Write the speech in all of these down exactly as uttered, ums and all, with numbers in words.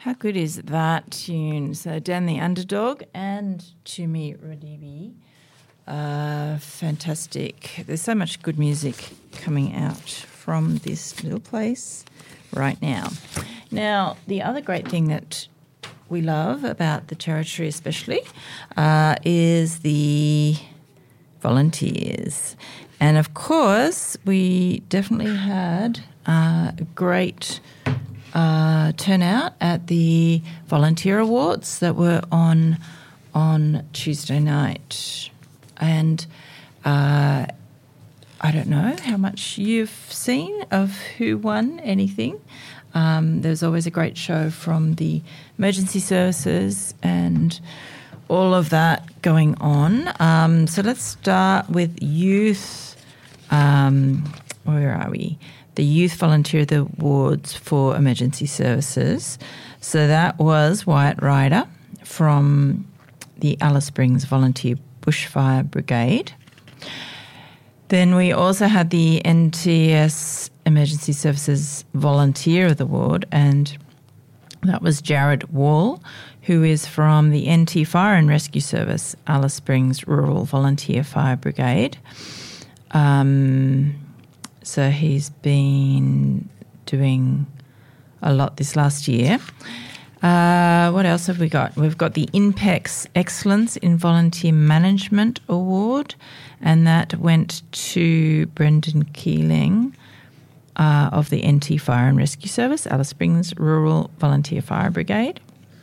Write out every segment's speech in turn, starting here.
How good is that tune? So Dan the Underdog and Chumi Radibi. Uh, fantastic. There's so much good music coming out from this little place right now. Now, the other great thing that we love about the Territory especially uh, is the volunteers. And, of course, we definitely had uh, a great uh, turnout at the Volunteer Awards that were on on Tuesday night. And uh, I don't know how much you've seen of who won anything. Um, there's always a great show from the emergency services and all of that going on. Um, so let's start with youth. Um, where are we? The Youth Volunteer Awards for Emergency Services. So that was Wyatt Ryder from the Alice Springs Volunteer Bushfire Brigade. Then we also had the N T S Emergency Services Volunteer of the Award, and that was Jared Wall, who is from the N T Fire and Rescue Service, Alice Springs Rural Volunteer Fire Brigade. Um, so he's been doing a lot this last year. Uh, what else have we got? We've got the INPEX Excellence in Volunteer Management Award, and that went to Brendan Keeling uh, of the N T Fire and Rescue Service, Alice Springs Rural Volunteer Fire Brigade.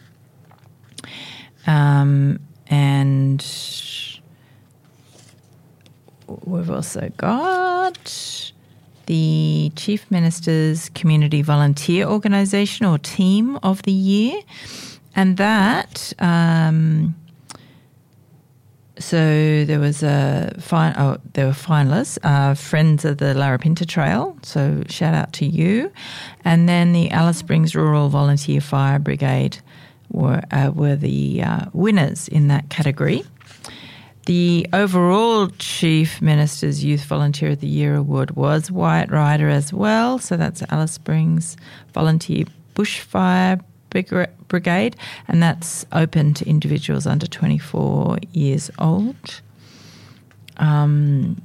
Um, and we've also got the Chief Minister's Community Volunteer Organisation or Team of the Year. And that, um, so there was a, fin- oh, there were finalists, uh, Friends of the Larapinta Trail, so shout out to you. And then the Alice Springs Rural Volunteer Fire Brigade were, uh, were the uh, winners in that category. The overall Chief Minister's Youth Volunteer of the Year award was Wyatt Ryder as well. So that's Alice Springs Volunteer Bushfire Brigade, and that's open to individuals under twenty-four years old. Um,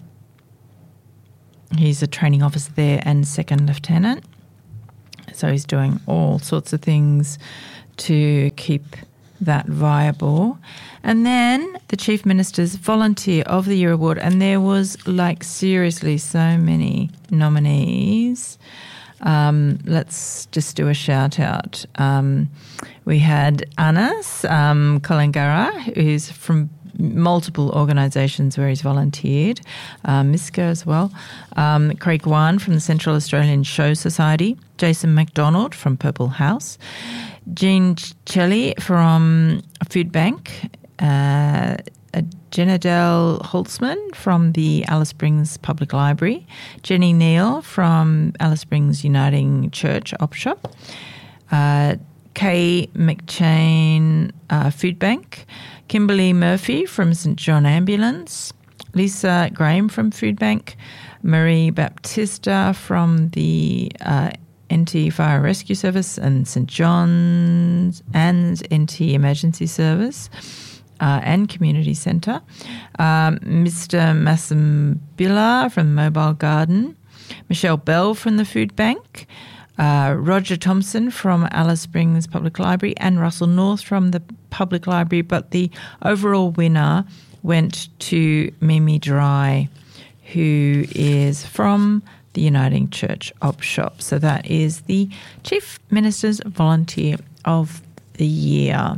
he's a training officer there and second lieutenant. So he's doing all sorts of things to keep that viable. And then the Chief Minister's Volunteer of the Year award, and there was like seriously so many nominees. Um, let's just do a shout out. Um, we had Anas um, Kalangara, who's from multiple organisations where he's volunteered, uh, Miska as well, um, Craig Wan from the Central Australian Show Society, Jason McDonald from Purple House, Jean Chelly from Food Bank, uh, Jenadelle Holtzman from the Alice Springs Public Library, Jenny Neal from Alice Springs Uniting Church Op Shop, uh, Kay McChain uh, Food Bank, Kimberly Murphy from St John Ambulance, Lisa Graham from Food Bank, Marie Baptista from the uh, N T Fire Rescue Service and St John's and N T Emergency Service uh, and Community Centre, um, Mister Massambilla from Mobile Garden, Michelle Bell from the Food Bank, uh, Roger Thompson from Alice Springs Public Library, and Russell North from the Public Library. But the overall winner went to Mimi Dry, who is from the Uniting Church Op Shop. So that is the Chief Minister's Volunteer of the Year.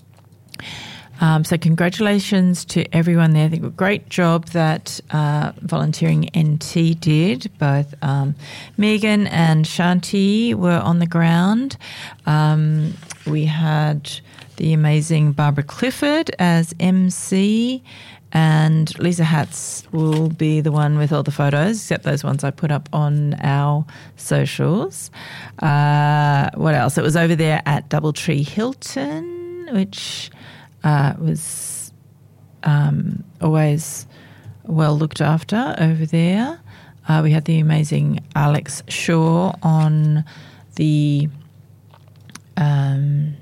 Um, so congratulations to everyone there. I think a great job that uh, Volunteering N T did. Both um, Megan and Shanti were on the ground. Um, we had the amazing Barbara Clifford as M C, and Lisa Hatz will be the one with all the photos, except those ones I put up on our socials. Uh, what else? It was over there at Doubletree Hilton, which uh, was um, always well looked after over there. Uh, we had the amazing Alex Shaw on the um,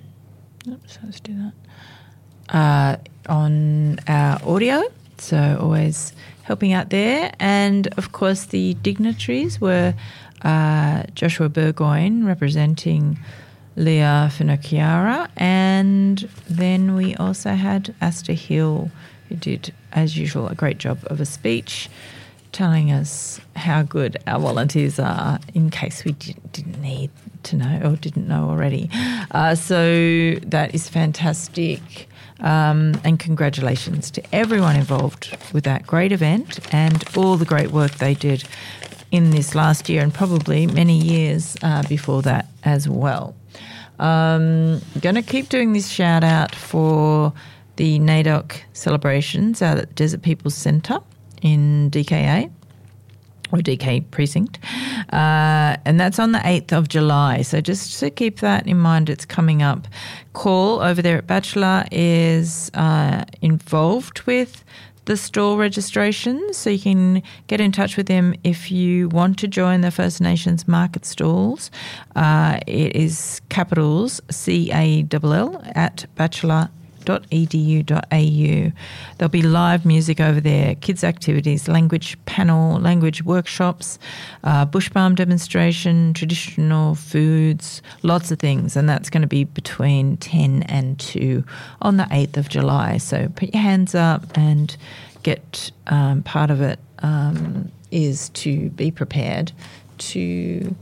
So let's do that. Uh, on our audio, so always helping out there. And, of course, the dignitaries were uh, Joshua Burgoyne representing Leah Finocchiara, and then we also had Asta Hill, who did, as usual, a great job of a speech telling us how good our volunteers are in case we didn't, didn't need to know or didn't know already. Uh, so that is fantastic. Um, and congratulations to everyone involved with that great event and all the great work they did in this last year and probably many years uh, before that as well. Um, going to keep doing this shout out for the NAIDOC celebrations out at the Desert People's Centre in D K A or D K Precinct, uh, and that's on the eighth of July. So just to keep that in mind, it's coming up. Call over there at Bachelor is uh, involved with the stall registrations, so you can get in touch with them if you want to join the First Nations market stalls. Uh, it is capitals C A L L at bachelor dot e d u dot a u. There'll be live music over there, kids' activities, language panel, language workshops, uh, bush balm demonstration, traditional foods, lots of things, and that's going to be between ten and two on the eighth of July. So put your hands up and get um, part of it um, is to be prepared to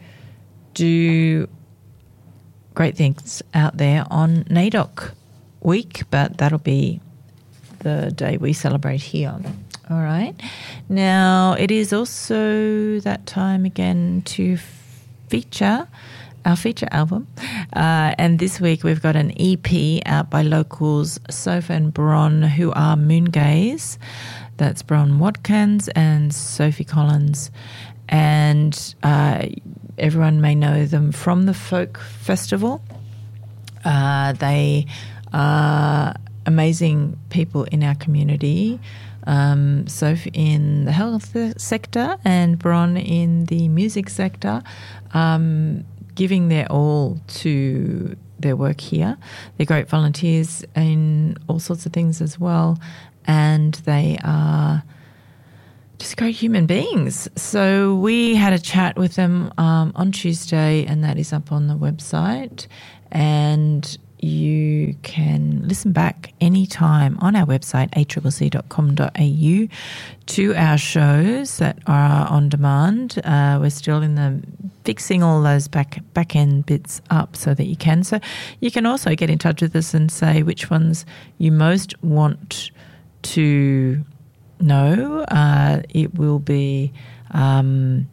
do great things out there on NAIDOC week, but that'll be the day we celebrate here. All right. Now, it is also that time again to feature our feature album. Uh, and this week we've got an E P out by locals Soph and Bron, who are Moongaze. That's Bron Watkins and Sophie Collins. And uh, everyone may know them from the Folk Festival. Uh, they are amazing people in our community. Um, Soph in the health sector and Bron in the music sector, um, giving their all to their work here. They're great volunteers in all sorts of things as well, and they are just great human beings. So we had a chat with them um, on Tuesday, and that is up on the website, and you can listen back anytime on our website, a c c c dot com dot a u, to our shows that are on demand. Uh, we're still in the fixing all those back back end bits up so that you can. So you can also get in touch with us and say which ones you most want to know. Uh, it will be, um,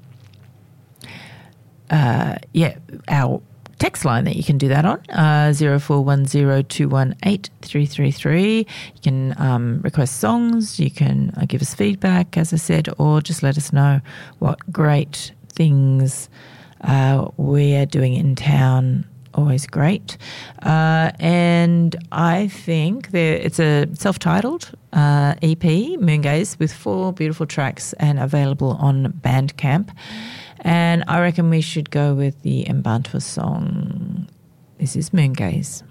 uh, yeah, our text line that you can do that on, uh, zero four one zero two one eight three three three. You can um, request songs, you can uh, give us feedback, as I said, or just let us know what great things uh, we're doing in town. Always great. Uh, and I think there, it's a self-titled uh, E P, Moongaze, with four beautiful tracks and available on Bandcamp. And I reckon we should go with the Mbantua song. This is Moongaze.